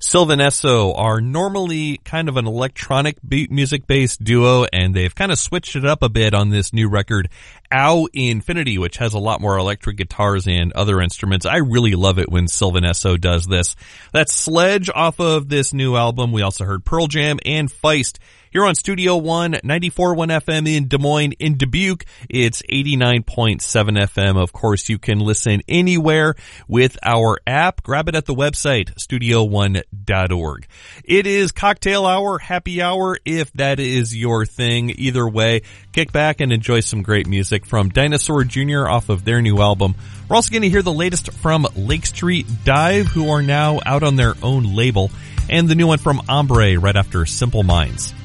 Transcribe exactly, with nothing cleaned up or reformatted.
Sylvan Esso are normally kind of an electronic beat music-based duo, and they've kind of switched it up a bit on this new record, Ow Infinity, which has a lot more electric guitars and other instruments. I really love it when Sylvan Esso does this. That's Sledge off of this new album. We also heard Pearl Jam and Feist here on Studio One, ninety-four point one F M in Des Moines. In Dubuque, it's eighty-nine point seven F M. Of course, you can listen anywhere with our app. Grab it at the website, studio one dot org. It is cocktail hour, happy hour, if that is your thing. Either way, kick back and enjoy some great music from Dinosaur Junior off of their new album. We're also going to hear the latest from Lake Street Dive, who are now out on their own label, and the new one from Ombre right after Simple Minds.